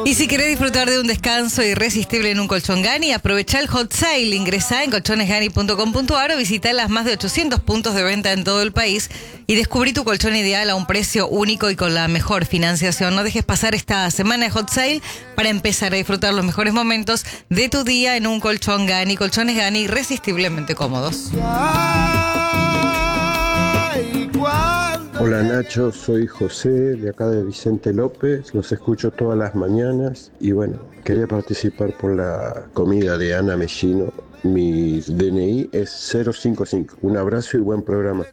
Y si querés disfrutar de un descanso irresistible en un colchón Gani, aprovecha el hot sale. Ingresá en colchonesgani.com.ar o visita las más de 800 puntos de venta en todo el país y descubrí tu colchón ideal a un precio único y con la mejor financiación. No dejes pasar esta semana de hot sale para empezar a disfrutar los mejores momentos de tu día en un colchón Gani. Colchones Gani irresistiblemente cómodos. Hola Nacho, soy José de acá de Vicente López, los escucho todas las mañanas y bueno, quería participar por la comida de Ana Mellino. Mi DNI es 055. Un abrazo y buen programa.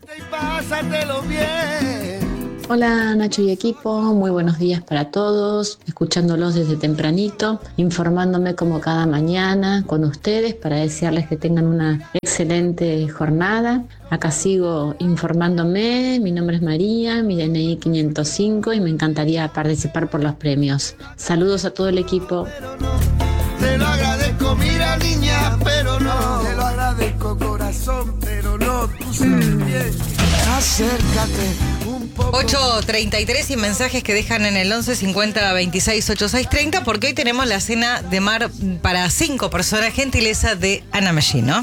Hola Nacho y equipo, muy buenos días para todos, escuchándolos desde tempranito, informándome como cada mañana con ustedes para desearles que tengan una excelente jornada. Acá sigo informándome, mi nombre es María, mi DNI 505 y me encantaría participar por los premios. Saludos a todo el equipo. Te lo agradezco, mira niña, pero no. Te lo agradezco corazón, pero no. Tú sabes bien, acércate un poco. 8:33 y mensajes que dejan en el 11 50 26 86 30 porque hoy tenemos la cena de mar para 5 personas, gentileza de Ana Mellino.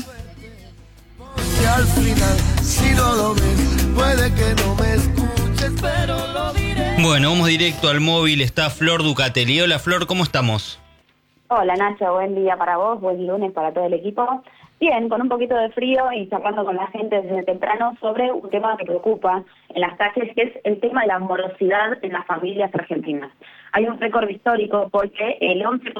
Y al final, si no lo ves, puede que no me escuches, pero lo diré. Bueno, vamos directo al móvil, está Flor Ducatelli. Hola Flor, ¿cómo estamos? Hola Nacho, buen día para vos, buen lunes para todo el equipo. Bien, con un poquito de frío y charlando con la gente desde temprano sobre un tema que preocupa en las calles, que es el tema de la morosidad en las familias argentinas. Hay un récord histórico porque el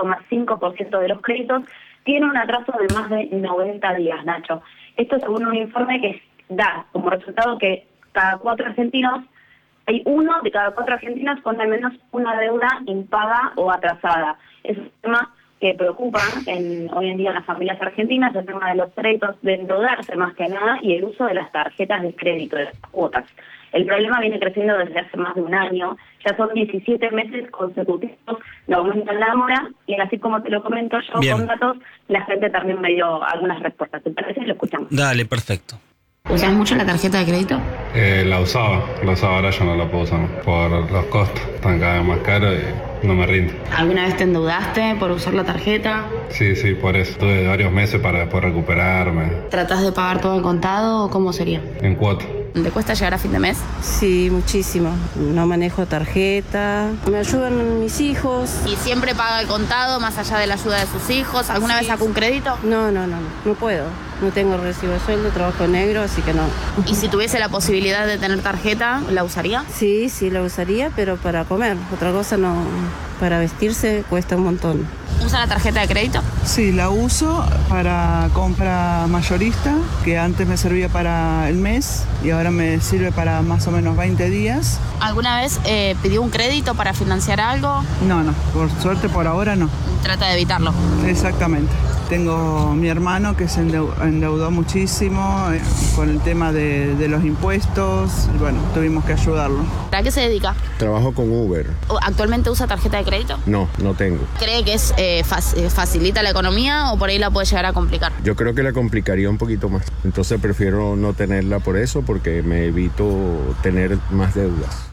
11,5% de los créditos tiene un atraso de más de 90 días, Nacho. Esto según un informe que da como resultado que cada 4 argentinos, hay 1 de cada 4 argentinos con al menos una deuda impaga o atrasada. Es un tema que preocupa hoy en día en las familias argentinas, el tema de los créditos, de endeudarse más que nada, y el uso de las tarjetas de crédito, de las cuotas. El problema viene creciendo desde hace más de un año, ya son 17 meses consecutivos de aumento en la mora, y así como te lo comento yo Bien. con datos, la gente también me dio algunas respuestas. ¿Te parece? Lo escuchamos. Dale, perfecto. ¿Usás mucho la tarjeta de crédito? La usaba, ahora ya no la puedo usar por los costos, están cada vez más caros y no me rinde. ¿Alguna vez te endeudaste por usar la tarjeta? Sí, por eso, tuve varios meses para después recuperarme ¿Tratás de pagar todo al contado o cómo sería? en cuota. ¿Te cuesta llegar a fin de mes? Sí, muchísimo. No manejo tarjeta. Me ayudan mis hijos. ¿Y siempre paga al contado más allá de la ayuda de sus hijos? ¿Alguna vez sacó un crédito? No puedo. No tengo recibo de sueldo, trabajo negro, así que no. ¿Y si tuviese la posibilidad de tener tarjeta, la usaría? Sí, la usaría, pero para comer. Otra cosa no. Para vestirse cuesta un montón. ¿Usa la tarjeta de crédito? Sí, la uso para compra mayorista, que antes me servía para el mes y ahora me sirve para más o menos 20 días. ¿Alguna vez pidió un crédito para financiar algo? No, por suerte por ahora no. Trata de evitarlo. Exactamente. Tengo mi hermano que se endeudó muchísimo con el tema de los impuestos y bueno, tuvimos que ayudarlo. ¿A qué se dedica? Trabajo con Uber. ¿Actualmente usa tarjeta de crédito? No tengo. ¿Cree que facilita la economía o por ahí la puede llegar a complicar? Yo creo que la complicaría un poquito más. Entonces prefiero no tenerla por eso porque me evito tener más deudas.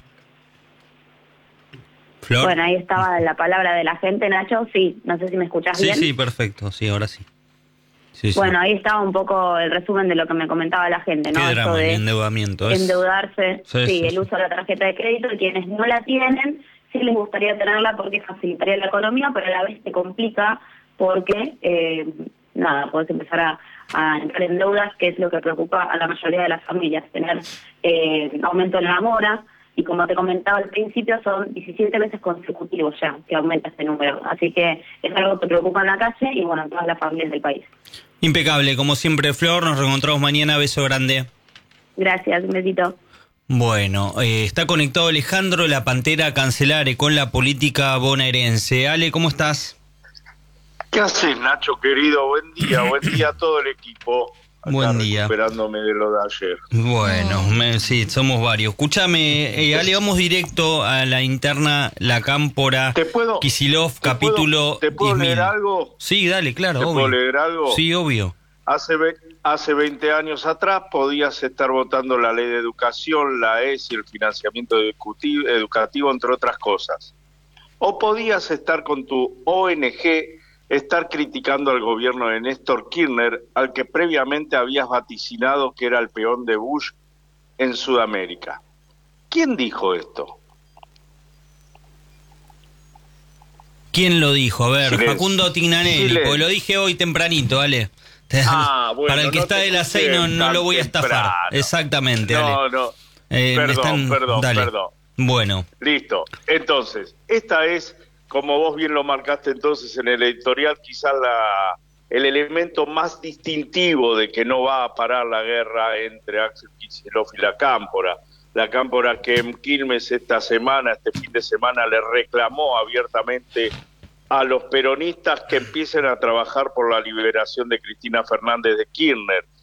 Flor. Bueno, ahí estaba la palabra de la gente, Nacho. Sí, no sé si me escuchás bien. Sí, perfecto, sí, ahora sí. Sí. Bueno, ahí estaba un poco el resumen de lo que me comentaba la gente, ¿no? Qué drama, Esto de el endeudamiento. endeudarse, Sí, el uso de la tarjeta de crédito, y quienes no la tienen, sí les gustaría tenerla porque facilitaría la economía, pero a la vez te complica porque, puedes empezar a entrar en deudas, que es lo que preocupa a la mayoría de las familias, tener aumento en la mora. Y como te comentaba al principio, son 17 meses consecutivos ya que aumenta este número. Así que es algo que preocupa en la calle y, bueno, en todas las familias del país. Impecable, como siempre, Flor. Nos reencontramos mañana. Beso grande. Gracias, un besito. Bueno, está conectado Alejandro La Pantera Cancelare con la política bonaerense. Ale, ¿cómo estás? ¿Qué haces, Nacho, querido? Buen día a todo el equipo. Buen día. Recuperándome de lo de ayer. Bueno, sí, somos varios. Escúchame, Ale, vamos directo a la interna, la Cámpora, Kicillof, capítulo... ¿Te puedo leer algo? Sí, dale, claro, obvio. ¿Puedo leer algo? Sí, obvio. Hace 20 años atrás podías estar votando la ley de educación, la ES y el financiamiento educativo, entre otras cosas. o podías estar con tu ONG, estar criticando al gobierno de Néstor Kirchner, al que previamente habías vaticinado que era el peón de Bush en Sudamérica. ¿Quién dijo esto? ¿Quién lo dijo? A ver, Silencio. Facundo Tignanelli, Silencio. porque lo dije hoy tempranito, Ale. Bueno, para el que no está te de las puse 6 no tan lo voy a estafar. temprano. Exactamente, Ale. No. Dale. Perdón. Bueno. Listo. Entonces, esta es, como vos bien lo marcaste entonces en el editorial, quizás el elemento más distintivo de que no va a parar la guerra entre Axel Kicillof y la Cámpora. La Cámpora que en Quilmes este fin de semana, le reclamó abiertamente a los peronistas que empiecen a trabajar por la liberación de Cristina Fernández de Kirchner.